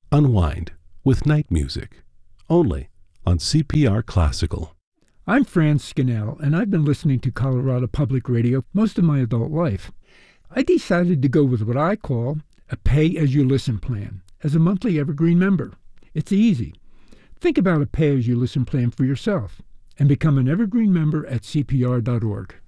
Unwind with night music, only on CPR Classical. I'm Franz Scannell, and I've been listening to Colorado Public Radio most of my adult life. I decided to go with what I call a pay-as-you-listen plan as a monthly Evergreen member. It's easy. Think about a pay-as-you-listen plan for yourself and become an Evergreen member at CPR.org.